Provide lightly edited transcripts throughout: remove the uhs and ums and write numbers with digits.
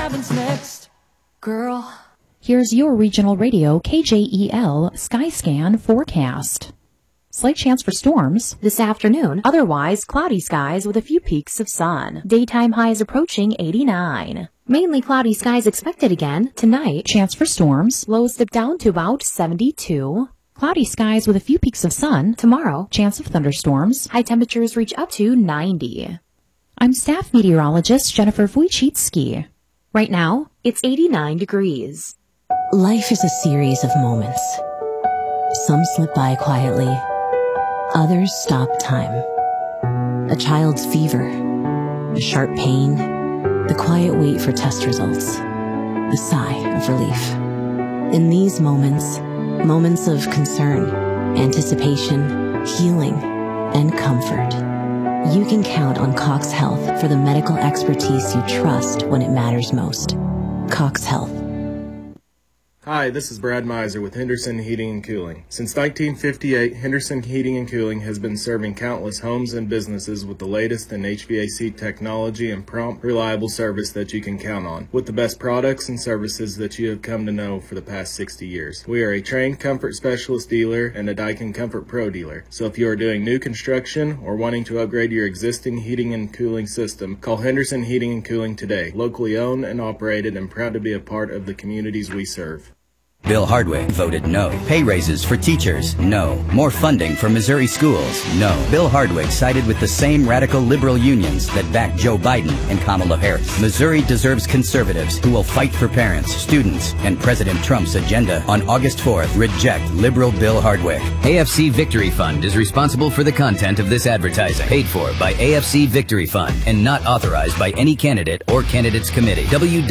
happens next, girl. Here's your regional radio KJEL Skyscan forecast. Slight chance for storms this afternoon. Otherwise, cloudy skies with a few peaks of sun. Daytime highs approaching 89. Mainly cloudy skies expected again tonight. Chance for storms. Lows dip down to about 72. Cloudy skies with a few peaks of sun. Tomorrow, chance of thunderstorms. High temperatures reach up to 90. I'm staff meteorologist Jennifer Wojcicki. Right now, it's 89 degrees. Life is a series of moments. Some slip by quietly. Others stop time. A child's fever, a sharp pain, the quiet wait for test results, the sigh of relief. In these moments, moments of concern, anticipation, healing, and comfort, you can count on Cox Health for the medical expertise you trust when it matters most. Cox Health. Hi, this is Brad Miser with Henderson Heating and Cooling. Since 1958, Henderson Heating and Cooling has been serving countless homes and businesses with the latest in HVAC technology and prompt, reliable service that you can count on, with the best products and services that you have come to know for the past 60 years. We are a trained comfort specialist dealer and a Daikin Comfort Pro dealer. So if you are doing new construction or wanting to upgrade your existing heating and cooling system, call Henderson Heating and Cooling today. Locally owned and operated and proud to be a part of the communities we serve. Bill Hardwick voted no. Pay raises for teachers? No. More funding for Missouri schools? No. Bill Hardwick sided with the same radical liberal unions that backed Joe Biden and Kamala Harris. Missouri deserves conservatives who will fight for parents, students, and President Trump's agenda. On August 4th, reject liberal Bill Hardwick. AFC Victory Fund is responsible for the content of this advertising. Paid for by AFC Victory Fund and not authorized by any candidate or candidates committee.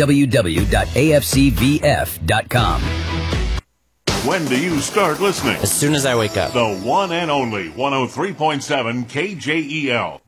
www.afcvf.com. When do you start listening? As soon as I wake up. The one and only 103.7 KJEL.